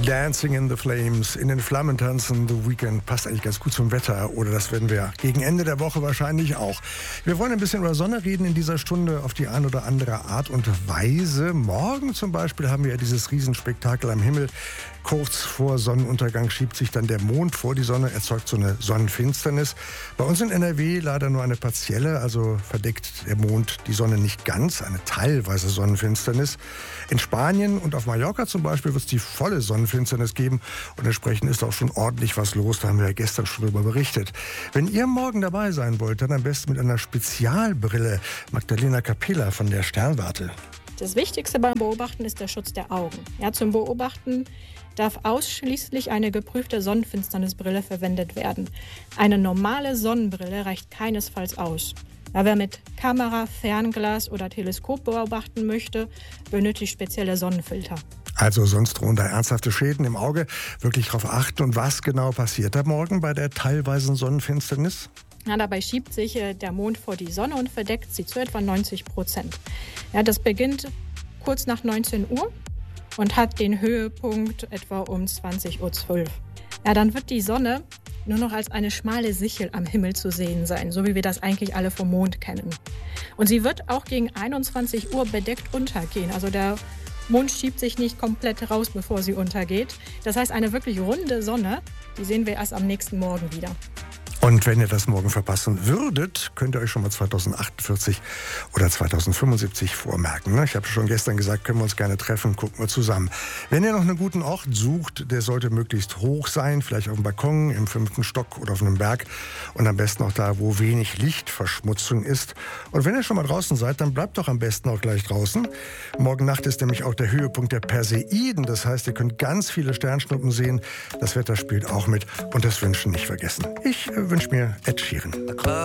Dancing in the Flames, in den Flammen tanzen, The Weeknd passt eigentlich ganz gut zum Wetter, oder das werden wir gegen Ende der Woche wahrscheinlich auch. Wir wollen ein bisschen über Sonne reden in dieser Stunde auf die eine oder andere Art und Weise. Morgen zum Beispiel haben wir ja dieses Riesenspektakel am Himmel. Kurz vor Sonnenuntergang schiebt sich dann der Mond vor die Sonne, erzeugt so eine Sonnenfinsternis. Bei uns in NRW leider nur eine partielle, also verdeckt der Mond die Sonne nicht ganz, eine teilweise Sonnenfinsternis. In Spanien und auf Mallorca zum Beispiel wird es die volle Sonnenfinsternis geben und entsprechend ist auch schon ordentlich was los, da haben wir ja gestern schon darüber berichtet. Wenn ihr morgen dabei sein wollt, dann am besten mit einer Spezialbrille. Magdalena Capella von der Sternwarte. Das Wichtigste beim Beobachten ist der Schutz der Augen. Ja, zum Beobachten darf ausschließlich eine geprüfte Sonnenfinsternisbrille verwendet werden. Eine normale Sonnenbrille reicht keinesfalls aus. Ja, wer mit Kamera, Fernglas oder Teleskop beobachten möchte, benötigt spezielle Sonnenfilter. Also sonst drohen da ernsthafte Schäden im Auge. Wirklich darauf achten. Und was genau passiert da morgen bei der teilweisen Sonnenfinsternis? Ja, dabei schiebt sich der Mond vor die Sonne und verdeckt sie zu etwa 90%. Ja, das beginnt kurz nach 19 Uhr und hat den Höhepunkt etwa um 20:12 Uhr. Ja, dann wird die Sonne nur noch als eine schmale Sichel am Himmel zu sehen sein, so wie wir das eigentlich alle vom Mond kennen. Und sie wird auch gegen 21 Uhr bedeckt untergehen. Also der Mond schiebt sich nicht komplett raus, bevor sie untergeht. Das heißt, eine wirklich runde Sonne, die sehen wir erst am nächsten Morgen wieder. Und wenn ihr das morgen verpassen würdet, könnt ihr euch schon mal 2048 oder 2075 vormerken. Ich habe schon gestern gesagt, können wir uns gerne treffen, gucken wir zusammen. Wenn ihr noch einen guten Ort sucht, der sollte möglichst hoch sein, vielleicht auf dem Balkon, im 5. Stock oder auf einem Berg und am besten auch da, wo wenig Lichtverschmutzung ist. Und wenn ihr schon mal draußen seid, dann bleibt doch am besten auch gleich draußen. Morgen Nacht ist nämlich auch der Höhepunkt der Perseiden. Das heißt, ihr könnt ganz viele Sternschnuppen sehen. Das Wetter spielt auch mit und das Wünschen nicht vergessen. Ich wünsche mir Ed Sheeran.